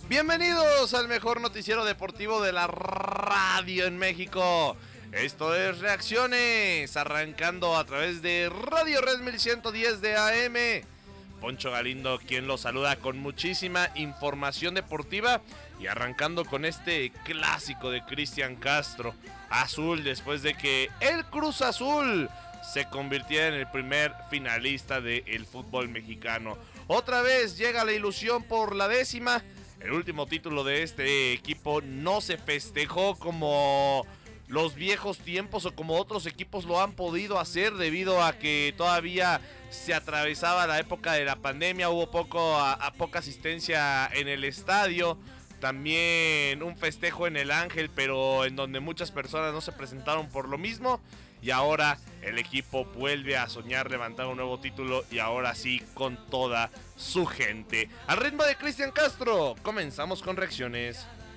Bienvenidos al mejor noticiero deportivo de la radio en México. Esto es Reacciones, arrancando a través de Radio Red 1110 de AM. Poncho Galindo quien los saluda con muchísima información deportiva y arrancando con este clásico de Cristian Castro. Azul, después de que el Cruz Azul se convirtiera en el primer finalista del fútbol mexicano. Otra vez llega la ilusión por la 10ª. El último título de este equipo no se festejó como los viejos tiempos o como otros equipos lo han podido hacer, debido a que todavía se atravesaba la época de la pandemia, hubo poca asistencia en el estadio. También un festejo en el Ángel, pero en donde muchas personas no se presentaron por lo mismo. Y ahora el equipo vuelve a soñar levantar un nuevo título, y ahora sí con toda su gente. Al ritmo de Cristian Castro, comenzamos con reacciones.